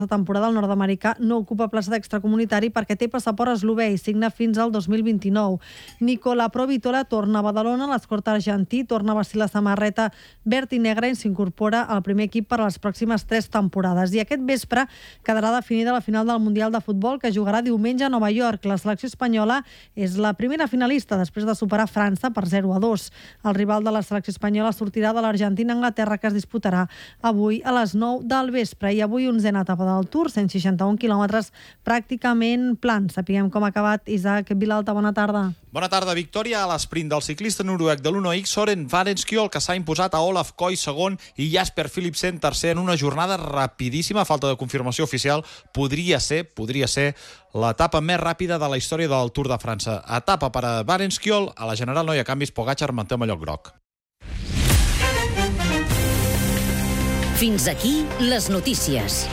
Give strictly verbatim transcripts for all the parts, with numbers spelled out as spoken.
La temporada el nord-americà no ocupa plaça d'extracomunitari perquè té passaport eslovè i signa fins al dos mil vint-i-nou. Nicola Provitola torna a Badalona, l'escorta argentí torna a vestir la samarreta verd i negra i s'incorpora al primer equip per a les pròximes tres temporades. I aquest vespre quedarà definida la final del Mundial de Futbol que jugarà diumenge a Nova York. La selecció espanyola és la primera finalista després de superar França per zero a dos. El rival de la selecció espanyola sortirà de l'Argentina-Anglaterra que es disputarà avui a les nou del vespre. I avui onzena etapa del Tour, cent seixanta-un quilòmetres pràcticament plans. Sapiguem com ha acabat. Isaac Vilalta, bona tarda. Bona tarda. Victòria a l'esprint del ciclista noruec de l'Uno X, Søren Varenskiold, que s'ha imposat a Olaf Koy segon i Jasper Philipsen tercer en una jornada rapidíssima. Falta de confirmació oficial. Podria ser, podria ser l'etapa més ràpida de la història del Tour de França. Etapa per a Varenskiold. A la general no hi ha canvis. Pogačar manté el lloc groc. Fins aquí les notícies.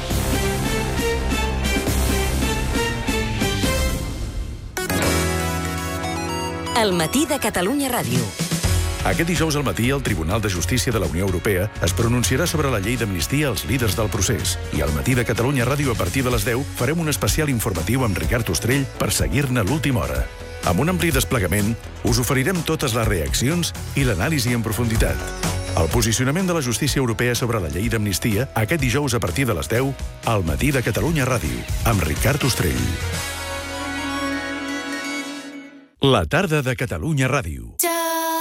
El matí de Catalunya Ràdio. Aquest dijous al matí el Tribunal de Justícia de la Unió Europea es pronunciarà sobre la llei d'amnistia als líders del procés. I al matí de Catalunya Ràdio a partir de les deu farem un especial informatiu amb Ricard Ostrell per seguir-ne l'última hora. Amb un ampli desplegament us oferirem totes les reaccions i l'anàlisi en profunditat. El posicionament de la justícia europea sobre la llei d'amnistia aquest dijous a partir de les deu al matí de Catalunya Ràdio amb Ricard Ostrell. La tarda de Catalunya Ràdio.